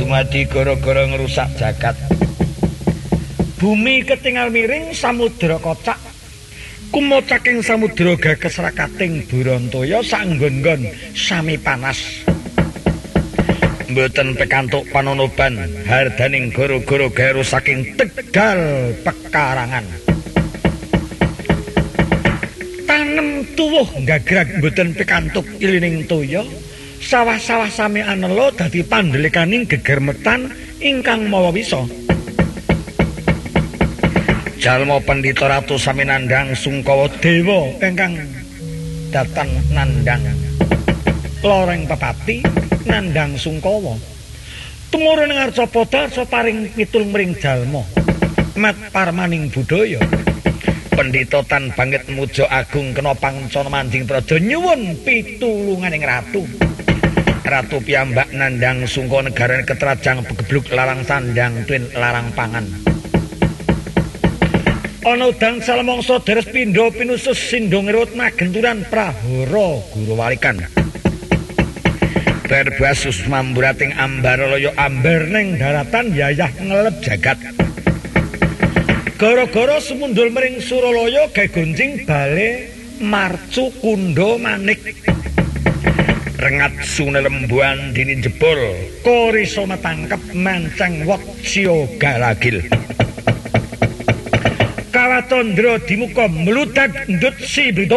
dumadi gara-gara ngrusak jagat. Bumi ketingal miring samudra kocak. Kumocaking samudra gages rakating Burantaya sanggon-nggon sami panas. Mboten pikantuk panonoban hardaning gara-gara garu saking Tegal Pekarangan. Tanem tuwuh gagrag mboten pikantuk ilining toya. Sawah-sawah sami anela dadi pandhelikaning gegermetan ingkang mawa wisa. Jalma Pandhita Ratu sami nandhang Sungkawa dewa ingkang datan nandhang loreng pepati nandhang Sungkawa. Tumurun ing Arcapada paring pitul mring jalma mat parmaning budaya. Pendhita tan banget muja agung kena pancana Manjing Praja nyuwun pitulunganing ratu. Ratu piyambak nandhang Sungkawa negarane ketrajang begebluk larang sandhang twin larang pangan. Ana dangsal mangsa deres pindha pinusus sindhong ngerut magenturan prahara guru walikan. Berbasus mamburating ambaralaya ambar ning daratan yayah ngeleb jagat. Gara-gara sumundul mring Suralaya gegonjing bale marcu kundha manik. Rengat sune lembuan dini jebol korisa matangkep mancang waksya galagil. Kawatandra dimuka mludak ndut si